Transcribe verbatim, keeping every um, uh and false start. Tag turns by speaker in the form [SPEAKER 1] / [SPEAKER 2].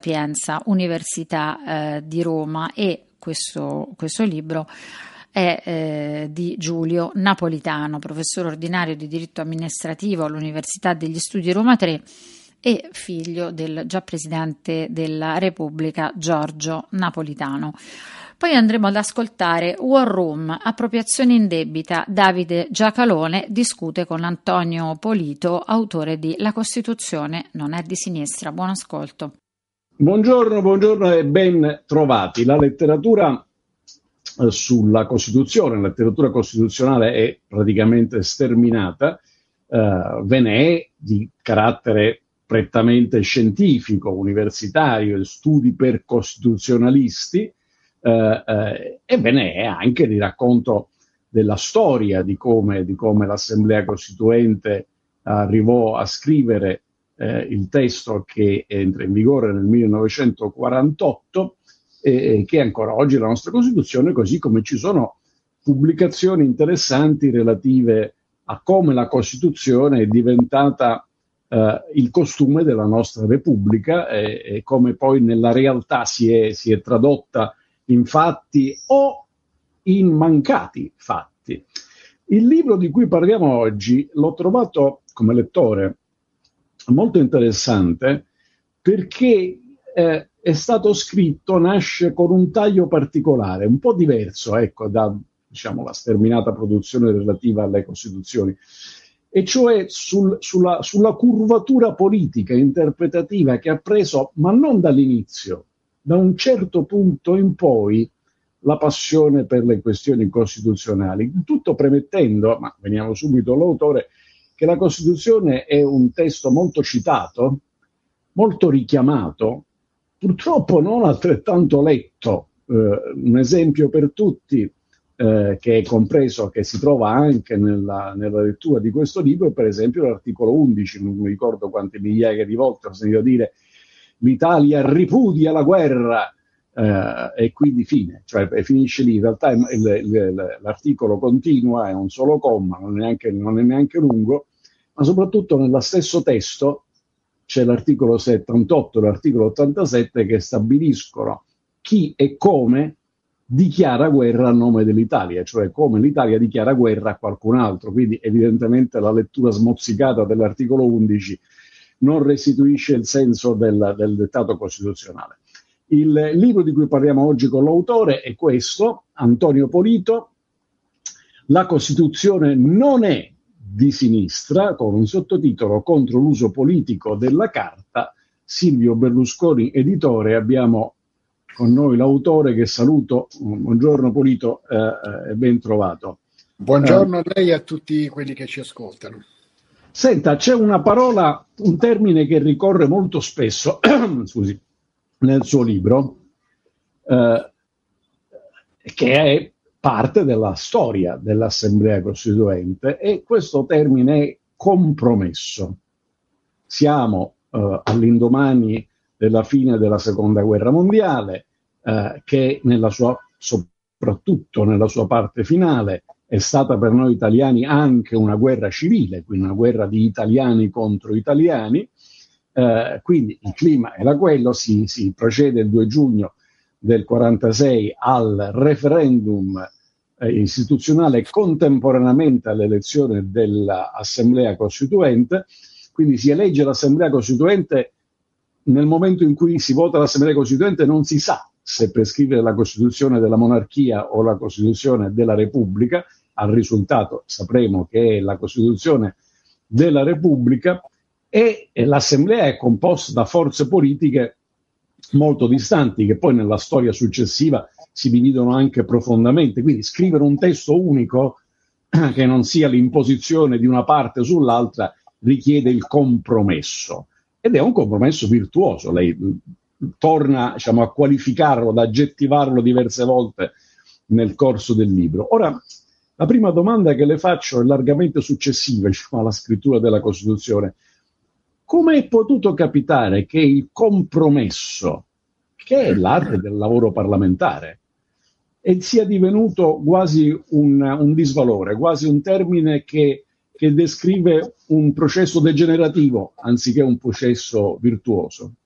[SPEAKER 1] Sapienza, Università eh, di Roma, e questo, questo libro è eh, di Giulio Napolitano, professore ordinario di diritto amministrativo all'Università degli Studi Roma tre e figlio del già presidente della Repubblica Giorgio Napolitano. Poi andremo ad ascoltare War Room, appropriazione indebita. Davide Giacalone discute con Antonio Polito, autore di La Costituzione non è di sinistra. Buon ascolto.
[SPEAKER 2] Buongiorno, buongiorno e ben trovati. La letteratura eh, sulla Costituzione, la letteratura costituzionale è praticamente sterminata, eh, ve ne è di carattere prettamente scientifico, universitario, studi per costituzionalisti, eh, eh, e ve ne è anche di racconto della storia di come, di come l'Assemblea Costituente arrivò a scrivere eh, il testo che entra in vigore nel millenovecentoquarantotto e eh, che ancora oggi è la nostra Costituzione, così come ci sono pubblicazioni interessanti relative a come la Costituzione è diventata Uh, il costume della nostra Repubblica e, e come poi nella realtà si è, si è tradotta in fatti o in mancati fatti. Il libro di cui parliamo oggi l'ho trovato come lettore molto interessante perché eh, è stato scritto, nasce con un taglio particolare, un po' diverso, ecco, da diciamo la sterminata produzione relativa alle Costituzioni. E cioè sul, sulla, sulla curvatura politica interpretativa che ha preso, ma non dall'inizio, da un certo punto in poi, la passione per le questioni costituzionali. Tutto premettendo, ma veniamo subito all'autore, che la Costituzione è un testo molto citato, molto richiamato, purtroppo non altrettanto letto. Eh, un esempio per tutti, Eh, che è compreso, che si trova anche nella, nella lettura di questo libro, è per esempio l'articolo undici, non mi ricordo quante migliaia di volte ho sentito dire l'Italia ripudia la guerra eh, e quindi fine, cioè finisce lì. In realtà il, il, il, l'articolo continua, è un solo comma, non è, neanche, non è neanche lungo, ma soprattutto nello stesso testo c'è l'articolo settantotto e l'articolo ottantasette che stabiliscono chi e come dichiara guerra a nome dell'Italia, cioè come l'Italia dichiara guerra a qualcun altro. Quindi evidentemente la lettura smozzicata dell'articolo undici non restituisce il senso del, del dettato costituzionale. Il libro di cui parliamo oggi con l'autore è questo, Antonio Polito, La Costituzione non è di sinistra, con un sottotitolo Contro l'uso politico della carta, Silvio Berlusconi, editore. Abbiamo con noi l'autore, che saluto. Buongiorno Polito e eh, eh, ben trovato.
[SPEAKER 3] Buongiorno a lei e a tutti quelli che ci ascoltano.
[SPEAKER 2] Senta, c'è una parola, un termine che ricorre molto spesso scusi, nel suo libro, eh, che è parte della storia dell'Assemblea Costituente, e questo termine è compromesso. Siamo eh, all'indomani della fine della Seconda Guerra Mondiale, eh, che nella sua, soprattutto nella sua parte finale, è stata per noi italiani anche una guerra civile, quindi una guerra di italiani contro italiani. Eh, quindi il clima era quello, si, si procede il due giugno del quarantasei al referendum eh, istituzionale contemporaneamente all'elezione dell'Assemblea Costituente. Quindi si elegge l'Assemblea Costituente. Nel momento in cui si vota l'Assemblea Costituente non si sa se per scrivere la Costituzione della monarchia o la Costituzione della Repubblica. Al risultato sapremo che è la Costituzione della Repubblica, e, e l'Assemblea è composta da forze politiche molto distanti, che poi nella storia successiva si dividono anche profondamente. Quindi scrivere un testo unico che non sia l'imposizione di una parte sull'altra richiede il compromesso. Ed è un compromesso virtuoso. Lei torna, diciamo, a qualificarlo, ad aggettivarlo diverse volte nel corso del libro. Ora, la prima domanda che le faccio è largamente successiva, diciamo, alla scrittura della Costituzione. Come è potuto capitare che il compromesso, che è l'arte del lavoro parlamentare, e sia divenuto quasi un, un disvalore, quasi un termine che che descrive un processo degenerativo anziché un processo virtuoso?